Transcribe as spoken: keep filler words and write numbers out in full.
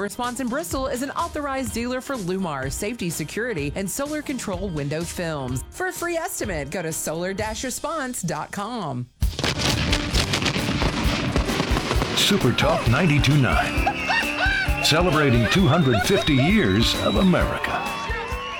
Response in Bristol is an authorized dealer for Lumar, safety, security, and solar control window films. For a free estimate, go to solar dash response dot com. Super Talk ninety-two point nine. Celebrating two hundred fifty years of America.